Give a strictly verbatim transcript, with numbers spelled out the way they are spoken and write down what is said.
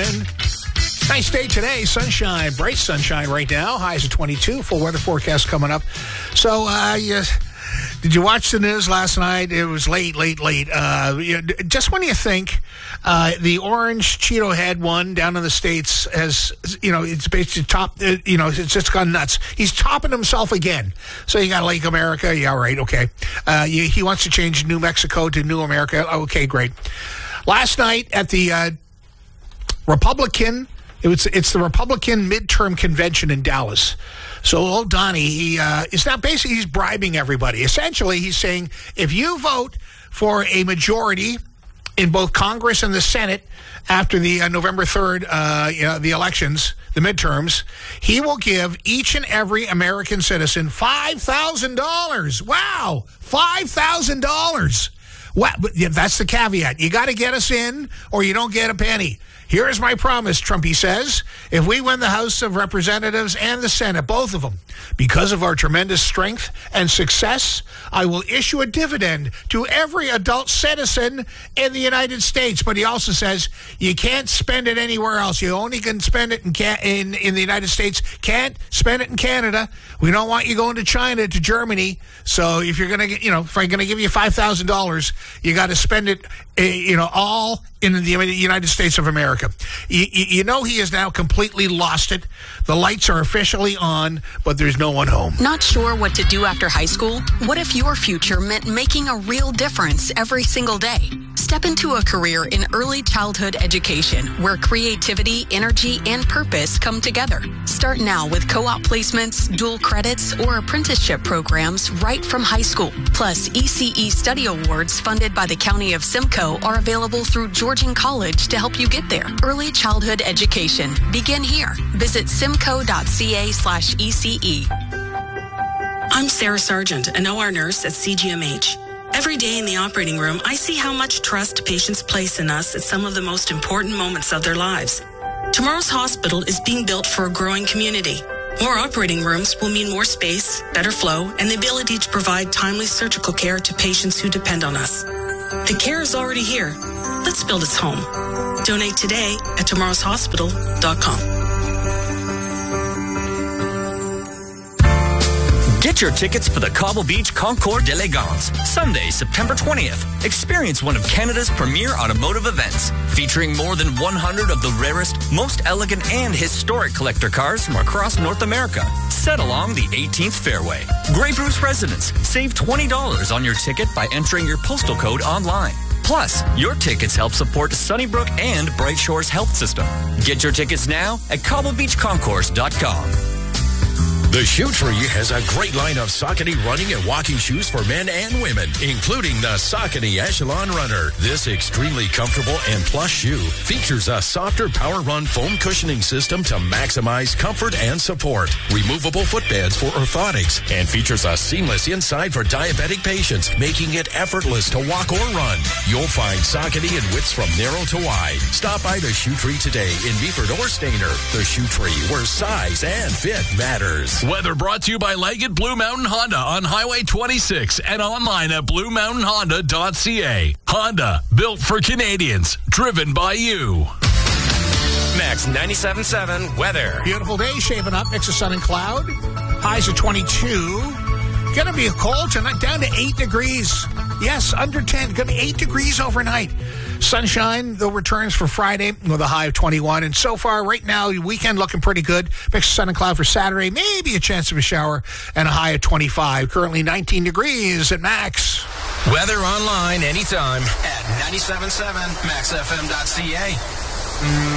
seven. Nice day today. Sunshine, bright sunshine right now. Highs of twenty-two. Full weather forecast coming up. So, uh, you, did you watch the news last night? It was late, late, late. Uh, you, just when you think uh, the orange Cheeto head one down in the States has, you know, it's basically top, uh, you know, it's just gone nuts. He's topping himself again. So you got Lake America. Yeah, right. Okay. Uh, you, he wants to change New Mexico to New America. Okay, great. Last night at the uh, Republican, it was, it's the Republican midterm convention in Dallas. So old Donnie, he uh, is now basically, he's bribing everybody. Essentially, he's saying, if you vote for a majority in both Congress and the Senate after the uh, November third, uh, you know, the elections, the midterms, he will give each and every American citizen five thousand dollars. Wow, five thousand dollars. Well, but yeah, that's the caveat. You got to get us in or you don't get a penny. Here is my promise, Trumpy says. If we win the House of Representatives and the Senate, both of them, because of our tremendous strength and success, I will issue a dividend to every adult citizen in the United States. But he also says you can't spend it anywhere else. You only can spend it in ca- in, in the United States. Can't spend it in Canada. We don't want you going to China, to Germany. So if you're going to get, you know, if I'm going to give you five thousand dollars, you got to spend it, uh, you know, all in the United States of America. You, you know he has now completely lost it. The lights are officially on, but there's no one home. Not sure what to do after high school? What if your future meant making a real difference every single day? Step into a career in early childhood education where creativity, energy, and purpose come together. Start now with co-op placements, dual credits, or apprenticeship programs right from high school. Plus, E C E study awards funded by the County of Simcoe are available through Georgian College to help you get there. Early childhood education. Begin here. Visit simcoe.ca slash ECE. I'm Sarah Sargent, an O R nurse at C G M H. Every day in the operating room, I see how much trust patients place in us at some of the most important moments of their lives. Tomorrow's hospital is being built for a growing community. More operating rooms will mean more space, better flow, and the ability to provide timely surgical care to patients who depend on us. The care is already here. Let's build its home. Donate today at tomorrows hospital dot com. Get your tickets for the Cobble Beach Concours d'Elegance, Sunday, September twentieth. Experience one of Canada's premier automotive events, featuring more than one hundred of the rarest, most elegant, and historic collector cars from across North America, set along the eighteenth fairway. Grey Bruce residents save twenty dollars on your ticket by entering your postal code online. Plus, your tickets help support Sunnybrook and Bright Shores Health System. Get your tickets now at cobble beach concourse dot com. The Shoe Tree has a great line of Saucony running and walking shoes for men and women, including the Saucony Echelon Runner. This extremely comfortable and plush shoe features a softer Power Run foam cushioning system to maximize comfort and support, removable footbeds for orthotics, and features a seamless inside for diabetic patients, making it effortless to walk or run. You'll find Saucony in widths from narrow to wide. Stop by the Shoe Tree today in Beeford or Stayner. The Shoe Tree, where size and fit matters. Weather brought to you by Leggett Blue Mountain Honda on Highway twenty-six and online at blue mountain honda dot c a. Honda, built for Canadians, driven by you. Max ninety-seven point seven weather. Beautiful day shaping up. Mix of sun and cloud. Highs of twenty-two. Going to be cold tonight, down to eight degrees. Yes, under ten. Going to be eight degrees overnight. Sunshine, though, returns for Friday with a high of twenty-one. And so far, right now, weekend looking pretty good. Mix of sun and cloud for Saturday. Maybe a chance of a shower and a high of twenty-five. Currently nineteen degrees at max. Weather online anytime at ninety-seven point seven max f m dot c a.